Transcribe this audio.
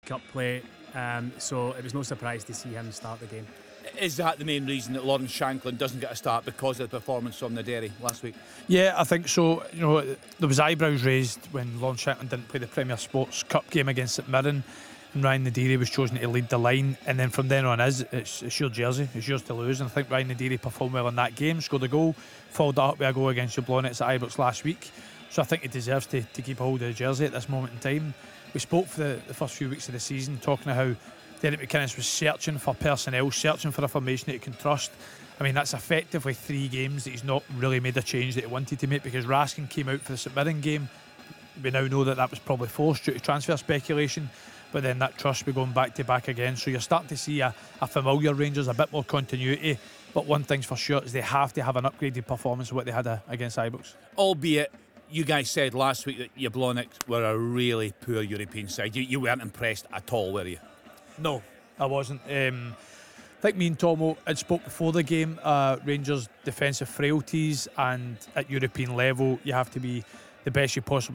Cup play, so it was no surprise to see him start the game. Is that the main reason that Lawrence Shanklin doesn't get a start, because of the performance from the Derry last week? Yeah, I think so. There was eyebrows raised when Lawrence Shanklin didn't play the Premier Sports Cup game against St Mirren, and Ryan Nadiri was chosen to lead the line, and then from then on it's your jersey, it's yours to lose. And I think Ryan Nadiri performed well in that game, scored a goal, followed that up with a goal against Jablonec at Ibrox last week, so I think he deserves to keep a hold of the jersey at this moment in time. We spoke for the first few weeks of the season talking about how Derek McInnes was searching for personnel, searching for a formation that he can trust. I mean, that's effectively 3 games that he's not really made a change that he wanted to make, because Raskin came out for the St Mirren game. We now know that was probably forced due to transfer speculation, but then that trust be going back to back again. So you're starting to see a familiar Rangers, a bit more continuity. But one thing's for sure is they have to have an upgraded performance of what they had against Ibrox. Albeit, you guys said last week that Jablonec were a really poor European side. You weren't impressed at all, were you? No, I wasn't. I think me and Tomo had spoke before the game. Rangers' defensive frailties, and at European level, you have to be the best you possibly